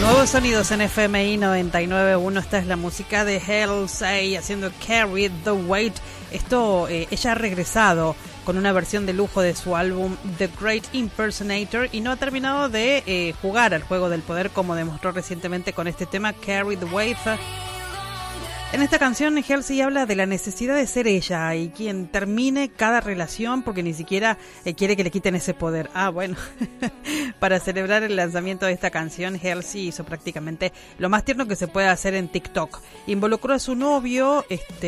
Nuevos sonidos en FMI 99.1. Esta es la música de Halsey haciendo Carry the Weight. Esto, ella ha regresado con una versión de lujo de su álbum The Great Impersonator y no ha terminado de jugar al juego del poder como demostró recientemente con este tema Carry the Weight. En esta canción Halsey habla de la necesidad de ser ella y quien termine cada relación porque ni siquiera quiere que le quiten ese poder. Bueno, para celebrar el lanzamiento de esta canción Halsey hizo prácticamente lo más tierno que se puede hacer en TikTok. Involucró a su novio,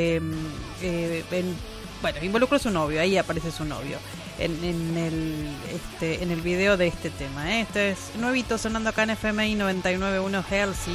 involucró a su novio, ahí aparece su novio en el video de este tema. Este es nuevito sonando acá en FMI 99.1 Halsey.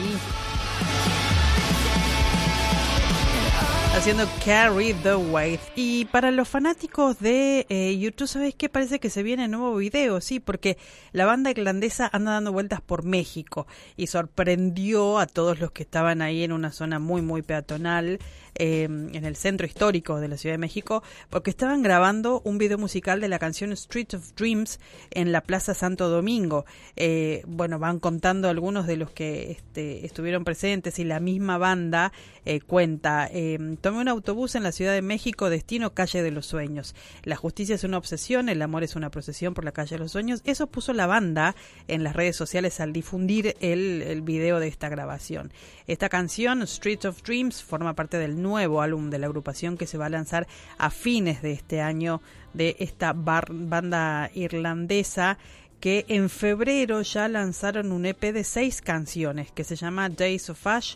Haciendo Carry the Weight. Y para los fanáticos de YouTube, ¿sabes qué? Parece que se viene un nuevo video, sí, porque la banda irlandesa anda dando vueltas por México y sorprendió a todos los que estaban ahí en una zona muy, muy peatonal, en el centro histórico de la Ciudad de México, porque estaban grabando un video musical de la canción Street of Dreams en la Plaza Santo Domingo. Van contando algunos de los que estuvieron presentes y la misma banda cuenta. Tomé un autobús en la Ciudad de México, destino Calle de los Sueños. La justicia es una obsesión, el amor es una procesión por la Calle de los Sueños. Eso puso la banda en las redes sociales al difundir el video de esta grabación. Esta canción, Street of Dreams, forma parte del nuevo álbum de la agrupación que se va a lanzar a fines de este año de esta banda irlandesa, que en febrero ya lanzaron un EP de 6 canciones que se llama Days of Ash.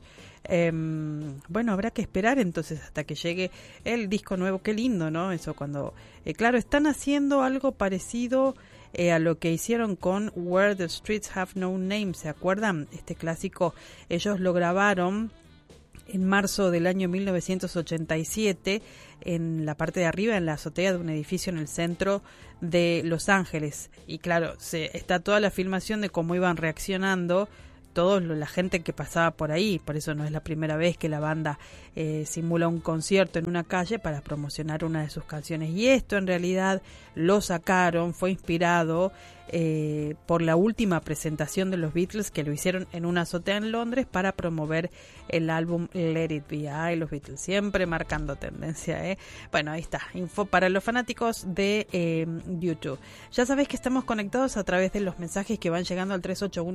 Habrá que esperar entonces hasta que llegue el disco nuevo. Qué lindo, ¿no? Eso cuando... claro, están haciendo algo parecido a lo que hicieron con Where the Streets Have No Name. ¿Se acuerdan? Este clásico, ellos lo grabaron en marzo del año 1987 en la parte de arriba, en la azotea de un edificio en el centro de Los Ángeles. Y claro, está toda la filmación de cómo iban reaccionando la gente que pasaba por ahí. Por eso no es la primera vez que la banda simula un concierto en una calle para promocionar una de sus canciones. Y esto en realidad lo sacaron, fue inspirado por la última presentación de los Beatles, que lo hicieron en una azotea en Londres para promover el álbum Let It Be. Los Beatles siempre marcando tendencia, Bueno, ahí está, info para los fanáticos de YouTube. Ya sabéis que estamos conectados a través de los mensajes que van llegando al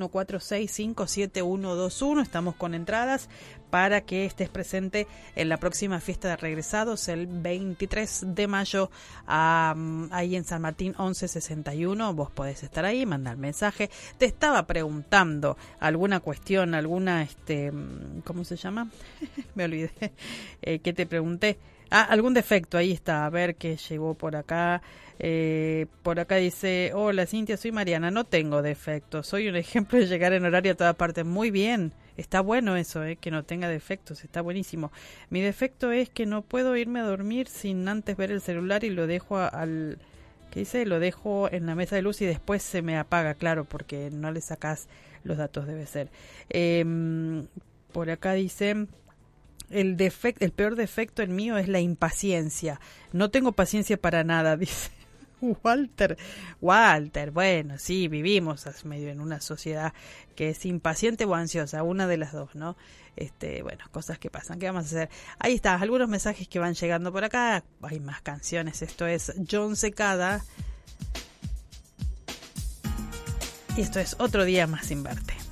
381-465-7121. Estamos con entradas para que estés presente en la próxima fiesta de regresados el 23 de mayo ahí en San Martín 1161. Vos podés estar ahí, mandar mensaje. Te estaba preguntando alguna cuestión, alguna ¿cómo se llama? Me olvidé. ¿Qué te pregunté? Algún defecto, ahí está, a ver qué llegó por acá. Por acá dice: hola Cintia, soy Mariana, no tengo defectos, soy un ejemplo de llegar en horario a toda parte. Muy bien, está bueno eso, que no tenga defectos, está buenísimo. Mi defecto es que no puedo irme a dormir sin antes ver el celular y lo dejo lo dejo en la mesa de luz y después se me apaga, claro, porque no le sacás los datos, debe ser. Por acá dice: el peor defecto en mío es la impaciencia. No tengo paciencia para nada, dice Walter, bueno, sí, vivimos medio en una sociedad que es impaciente o ansiosa, una de las dos, ¿no? Cosas que pasan, ¿qué vamos a hacer? Ahí está, algunos mensajes que van llegando por acá. Hay más canciones, esto es John Secada y esto es Otro Día Más Sin Verte.